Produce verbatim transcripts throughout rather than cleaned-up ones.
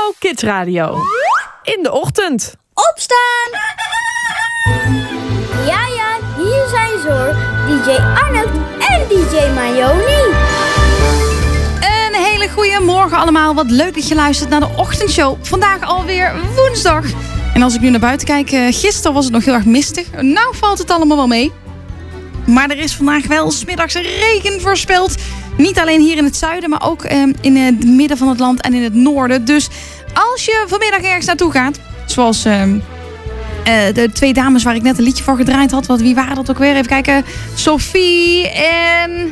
Kids Radio. In de ochtend. Opstaan! Ja, ja, hier zijn ze hoor. D J Arnold en D J Marioni. Een hele goede morgen allemaal. Wat leuk dat je luistert naar de ochtendshow. Vandaag alweer woensdag. En als ik nu naar buiten kijk, uh, gisteren was het nog heel erg mistig. Nou valt het allemaal wel mee. Maar er is vandaag wel 's middags regen voorspeld. Niet alleen hier in het zuiden, maar ook uh, in het midden van het land en in het noorden. Dus als je vanmiddag ergens naartoe gaat, zoals uh, uh, de twee dames waar ik net een liedje voor gedraaid had. Wat, wie waren dat ook weer? Even kijken. Sophie en...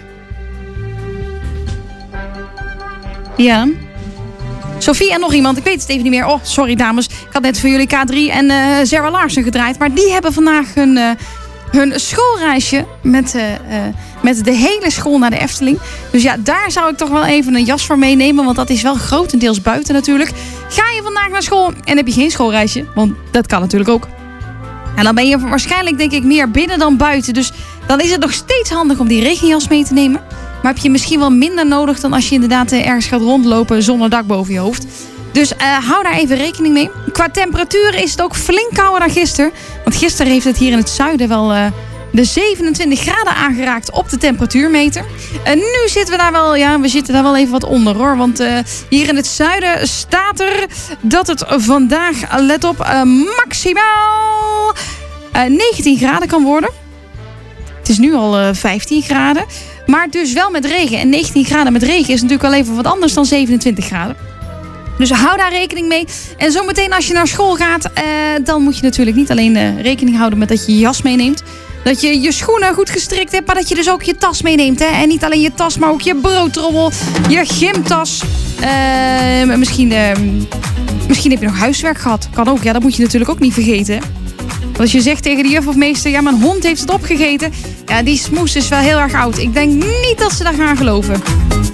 Ja... Sophie en nog iemand, ik weet het even niet meer. Oh, sorry dames. Ik had net voor jullie K drie en uh, Sarah Larsen gedraaid. Maar die hebben vandaag hun, uh, hun schoolreisje met, uh, uh, met de hele school naar de Efteling. Dus ja, daar zou ik toch wel even een jas voor meenemen. Want dat is wel grotendeels buiten natuurlijk. Ga je vandaag naar school en heb je geen schoolreisje? Want dat kan natuurlijk ook. En dan ben je waarschijnlijk denk ik meer binnen dan buiten. Dus dan is het nog steeds handig om die regenjas mee te nemen. Maar heb je misschien wel minder nodig dan als je inderdaad ergens gaat rondlopen zonder dak boven je hoofd. Dus uh, hou daar even rekening mee. Qua temperatuur is het ook flink kouder dan gisteren. Want gisteren heeft het hier in het zuiden wel uh, de zevenentwintig graden aangeraakt op de temperatuurmeter. En nu zitten we daar wel, ja, we zitten daar wel even wat onder hoor. Want uh, hier in het zuiden staat er dat het vandaag, let op, uh, maximaal uh, negentien graden kan worden. Het is nu al uh, vijftien graden. Maar dus wel met regen. En negentien graden met regen is natuurlijk wel even wat anders dan zevenentwintig graden. Dus hou daar rekening mee. En zometeen als je naar school gaat, uh, dan moet je natuurlijk niet alleen uh, rekening houden met dat je je jas meeneemt. Dat je je schoenen goed gestrikt hebt, maar dat je dus ook je tas meeneemt. Hè? En niet alleen je tas, maar ook je broodtrommel, je gymtas. Uh, misschien, uh, misschien heb je nog huiswerk gehad. Kan ook, ja, dat moet je natuurlijk ook niet vergeten. Hè? Want als je zegt tegen de juf of meester, ja, mijn hond heeft het opgegeten. Ja, die smoes is wel heel erg oud. Ik denk niet dat ze daar gaan geloven.